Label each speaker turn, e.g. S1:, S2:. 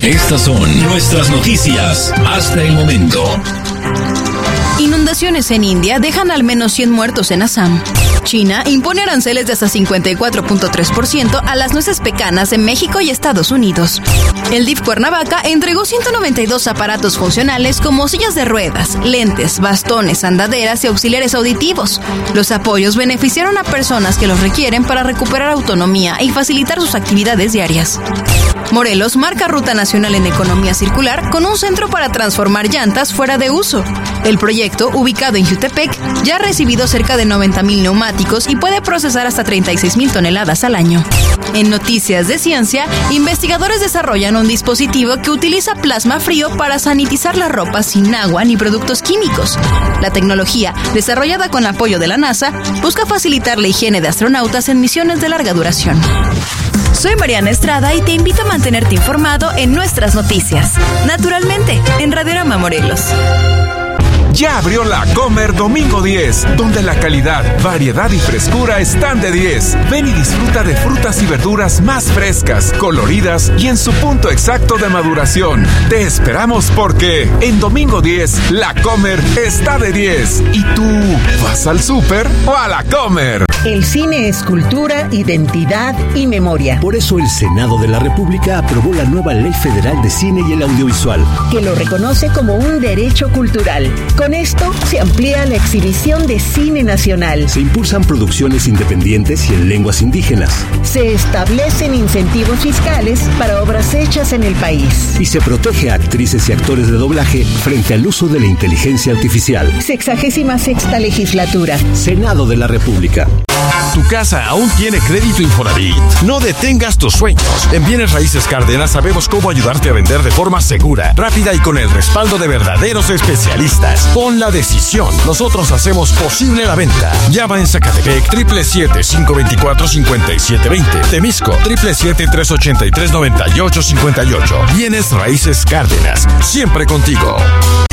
S1: Estas son nuestras noticias hasta el momento.
S2: Inundaciones en India dejan al menos 100 muertos en Assam. China impone aranceles de hasta 54.3% a las nueces pecanas en México y Estados Unidos. El DIF Cuernavaca entregó 192 aparatos funcionales como sillas de ruedas, lentes, bastones, andaderas y auxiliares auditivos. Los apoyos beneficiaron a personas que los requieren para recuperar autonomía y facilitar sus actividades diarias. Morelos marca ruta nacional en economía circular con un centro para transformar llantas fuera de uso. El proyecto, ubicado en Jutepec, ya ha recibido cerca de 90,000 neumáticos y puede procesar hasta 36,000 toneladas al año. En noticias de ciencia, investigadores desarrollan un dispositivo que utiliza plasma frío para sanitizar la ropa sin agua ni productos químicos. La tecnología, desarrollada con apoyo de la NASA, busca facilitar la higiene de astronautas en misiones de larga duración. Soy Mariana Estrada y te invito a mantenerte informado en nuestras noticias. Naturalmente, en Radiorama Morelos.
S3: Ya abrió La Comer Domingo 10, donde la calidad, variedad y frescura están de 10. Ven y disfruta de frutas y verduras más frescas, coloridas y en su punto exacto de maduración. Te esperamos porque en Domingo 10, La Comer está de 10. ¿Y tú vas al súper o a La Comer?
S4: El cine es cultura, identidad y memoria.
S5: Por eso el Senado de la República aprobó la nueva Ley Federal de Cine y el Audiovisual,
S4: que lo reconoce como un derecho cultural. Con esto se amplía la exhibición de cine nacional.
S5: Se impulsan producciones independientes y en lenguas indígenas.
S4: Se establecen incentivos fiscales para obras hechas en el país.
S5: Y se protege a actrices y actores de doblaje frente al uso de la inteligencia artificial.
S4: 66ª legislatura.
S5: Senado de la República.
S6: ¿Tu casa aún tiene crédito Infonavit? No detengas tus sueños. En Bienes Raíces Cárdenas sabemos cómo ayudarte a vender de forma segura, rápida y con el respaldo de verdaderos especialistas. Pon la decisión. Nosotros hacemos posible la venta. Llama en Zacatepec 777-524-5720. Temisco 777-383-9858. Bienes Raíces Cárdenas. Siempre contigo.